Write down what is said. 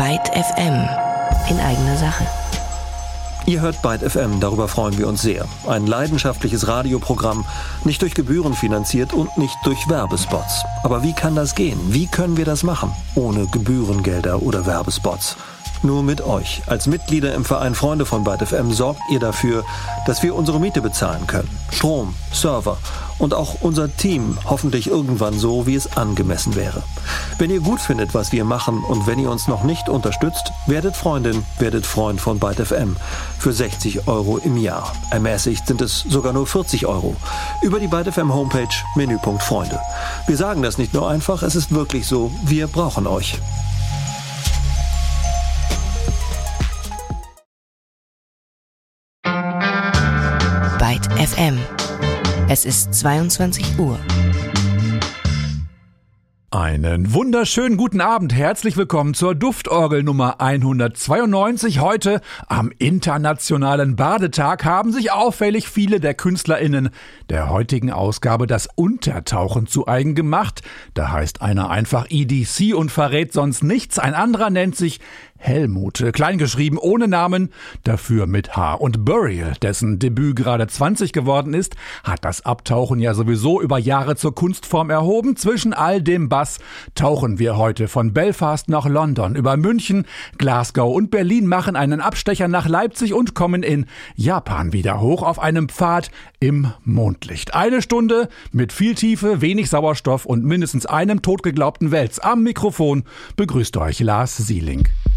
Byte FM in eigener Sache. Ihr hört Byte FM, darüber freuen wir uns sehr. Ein leidenschaftliches Radioprogramm, nicht durch Gebühren finanziert und nicht durch Werbespots. Aber wie kann das gehen? Wie können wir das machen? Ohne Gebührengelder oder Werbespots. Nur mit euch. Als Mitglieder im Verein Freunde von Byte FM sorgt ihr dafür, dass wir unsere Miete bezahlen können. Strom, Server und auch unser Team hoffentlich irgendwann so, wie es angemessen wäre. Wenn ihr gut findet, was wir machen und wenn ihr uns noch nicht unterstützt, werdet Freundin, werdet Freund von Byte FM für 60 € im Jahr. Ermäßigt sind es sogar nur 40 €. Über die Byte FM Homepage, Menüpunkt Freunde. Wir sagen das nicht nur einfach, es ist wirklich so, wir brauchen euch. Byte FM. Es ist 22 Uhr. Einen wunderschönen guten Abend. Herzlich willkommen zur Duftorgel Nummer 192. Heute am Internationalen Badetag haben sich auffällig viele der KünstlerInnen der heutigen Ausgabe das Untertauchen zu eigen gemacht. Da heißt einer einfach EDC und verrät sonst nichts. Ein anderer nennt sich Helmut, kleingeschrieben ohne Namen, dafür mit H. Und Burial, dessen Debüt gerade 20 geworden ist, hat das Abtauchen ja sowieso über Jahre zur Kunstform erhoben. Zwischen all dem Bass tauchen wir heute von Belfast nach London, über München, Glasgow und Berlin, machen einen Abstecher nach Leipzig und kommen in Japan wieder hoch auf einem Pfad im Mondlicht. Eine Stunde mit viel Tiefe, wenig Sauerstoff und mindestens einem totgeglaubten Wels. Am Mikrofon begrüßt euch Lars Sieling.